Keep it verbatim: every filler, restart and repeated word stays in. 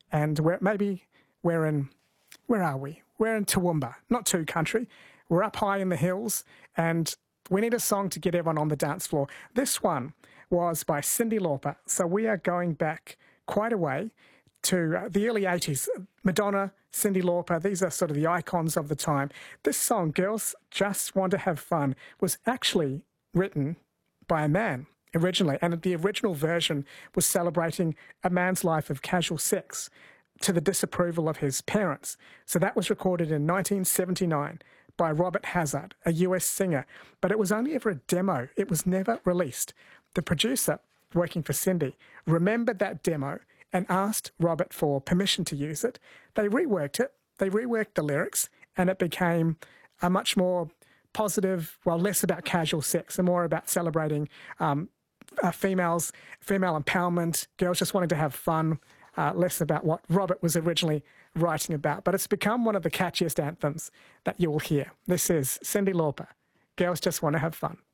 and we're, maybe we're in, where are we? We're in Toowoomba, not too country. We're up high in the hills, and we need a song to get everyone on the dance floor. This one was by Cyndi Lauper, so we are going back quite a way to uh, the early eighties. Madonna, Cyndi Lauper, these are sort of the icons of the time. This song, Girls Just Want to Have Fun, was actually written by a man originally, and the original version was celebrating a man's life of casual sex to the disapproval of his parents. So that was recorded in nineteen seventy-nine by Robert Hazard, a U S singer, but it was only ever a demo. It was never released. The producer, working for Cyndi, remembered that demo and asked Robert for permission to use it. They reworked it, they reworked the lyrics, and it became a much more positive, well, less about casual sex and more about celebrating um, uh, females, female empowerment, girls just wanting to have fun, uh, less about what Robert was originally writing about. But it's become one of the catchiest anthems that you will hear. This is Cyndi Lauper, Girls Just Want to Have Fun.